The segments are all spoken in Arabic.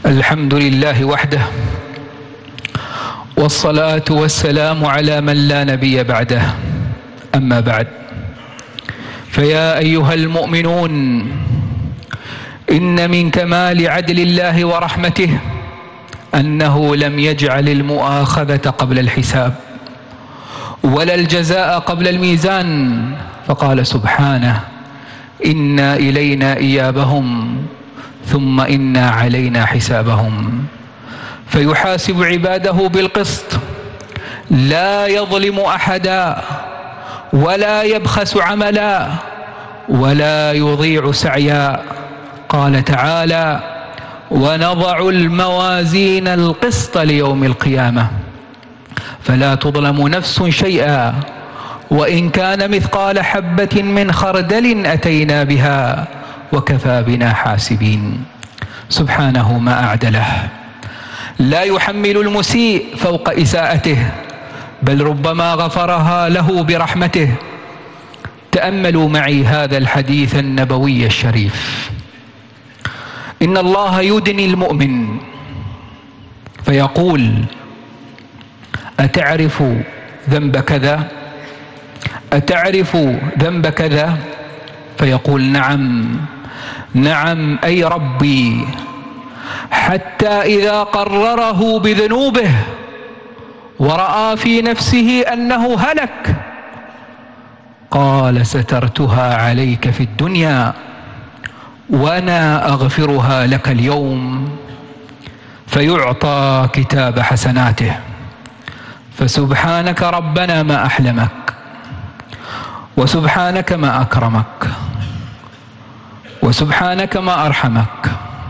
الحمد لله وحده، والصلاة والسلام على من لا نبي بعده. أما بعد، فيا أيها المؤمنون، إن من كمال عدل الله ورحمته أنه لم يجعل المؤاخذة قبل الحساب ولا الجزاء قبل الميزان، فقال سبحانه: إنا إلينا إيابهم ثم إنا علينا حسابهم. فيحاسب عباده بالقسط، لا يظلم أحدا ولا يبخس عملا ولا يضيع سعيا. قال تعالى: ونضع الموازين القسط ليوم القيامة فلا تظلم نفس شيئا وإن كان مثقال حبة من خردل أتينا بها وكفى بنا حاسبين. سبحانه ما أعدله، لا يحمل المسيء فوق إساءته، بل ربما غفرها له برحمته. تأملوا معي هذا الحديث النبوي الشريف. إن الله يدني المؤمن فيقول: أتعرف ذنب كذا؟ أتعرف ذنب كذا؟ فيقول: نعم نعم أي ربي. حتى إذا قرره بذنوبه ورأى في نفسه أنه هلك قال: سترتها عليك في الدنيا وأنا أغفرها لك اليوم. فيعطى كتاب حسناته. فسبحانك ربنا ما أحلمك، وسبحانك ما أكرمك، وسبحانك ما أرحمك.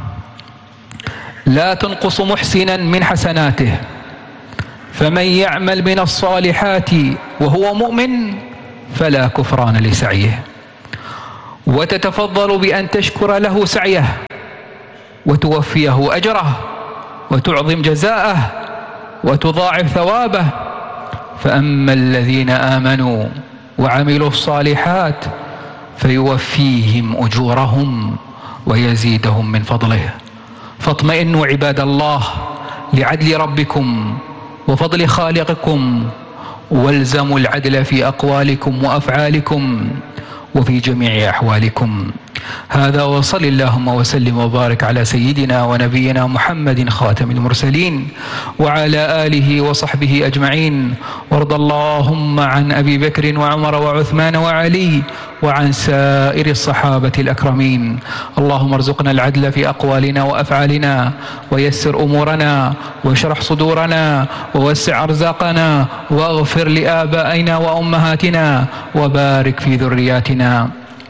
لا تنقص محسنا من حسناته، فمن يعمل من الصالحات وهو مؤمن فلا كفران لسعيه. وتتفضل بأن تشكر له سعيه وتوفيه أجره وتعظم جزاءه وتضاعف ثوابه. فأما الذين آمنوا وعملوا الصالحات فيوفيهم أجورهم ويزيدهم من فضله. فاطمئنوا عباد الله لعدل ربكم وفضل خالقكم، والزموا العدل في أقوالكم وأفعالكم وفي جميع أحوالكم. هذا، وصل اللهم وسلم وبارك على سيدنا ونبينا محمد خاتم المرسلين وعلى آله وصحبه أجمعين. وارض اللهم عن أبي بكر وعمر وعثمان وعلي وعن سائر الصحابة الأكرمين. اللهم ارزقنا العدل في أقوالنا وأفعالنا، ويسر أمورنا، واشرح صدورنا، ووسع أرزاقنا، واغفر لآبائنا وأمهاتنا، وبارك في ذرياتنا.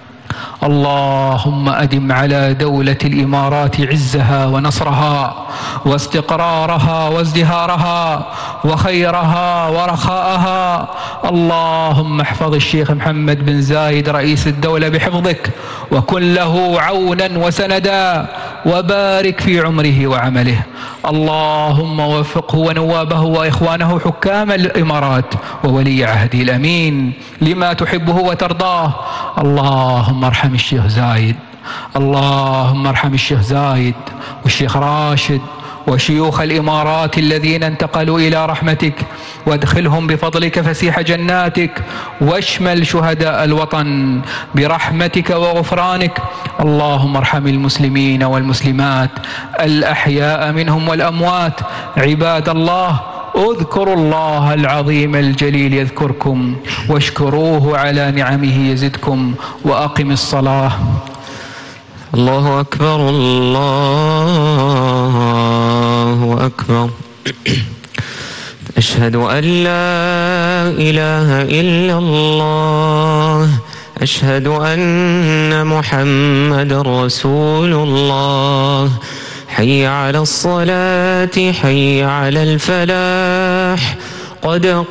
اللهم أدم على دولة الإمارات عزها ونصرها واستقرارها وازدهارها وخيرها ورخاءها. اللهم احفظ الشيخ محمد بن زايد رئيس الدولة بحفظك، وكن له عونا وسندا، وبارك في عمره وعمله. اللهم وفقه ونوابه وإخوانه حكام الإمارات وولي عهده الأمين لما تحبه وترضاه. اللهم ارحم الشيخ زايد، اللهم ارحم الشيخ زايد والشيخ راشد وشيوخ الإمارات الذين انتقلوا إلى رحمتك، وادخلهم بفضلك فسيح جناتك، واشمل شهداء الوطن برحمتك وغفرانك. اللهم ارحم المسلمين والمسلمات الأحياء منهم والأموات. عباد الله، اذكروا الله العظيم الجليل يذكركم، واشكروه على نعمه يزدكم، وأقم الصلاة. الله أكبر الله أكبر. أشهد أن لا إله إلا الله، أشهد أن محمد رسول الله. حي على الصلاة، حي على الفلاح، قد